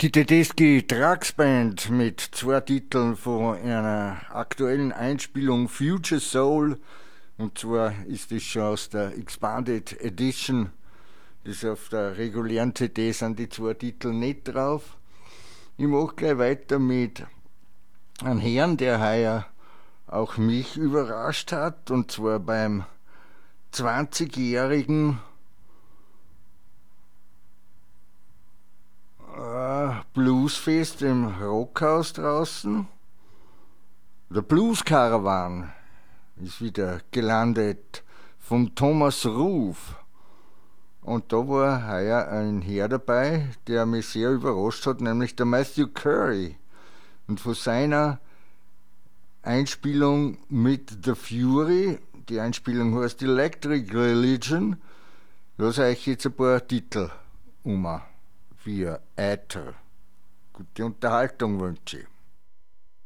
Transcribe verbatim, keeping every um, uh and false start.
Die Tedeschi Trucks Band mit zwei Titeln von einer aktuellen Einspielung Future Soul, und zwar ist es schon aus der Expanded Edition. Das auf der regulären C D sind die zwei Titel nicht drauf. Ich mache gleich weiter mit einem Herrn, der heuer auch mich überrascht hat, und zwar beim zwanzigjährigen Bluesfest im Rockhaus draußen. Der Blues Caravan ist wieder gelandet vom Thomas Ruf. Und da war heuer ein Herr dabei, der mich sehr überrascht hat, nämlich der Matthew Curry. Und von seiner Einspielung mit The Fury, die Einspielung heißt Electric Religion, lasse ich jetzt ein paar Titel um. Via Äther. Gute Unterhaltung wünsche ich.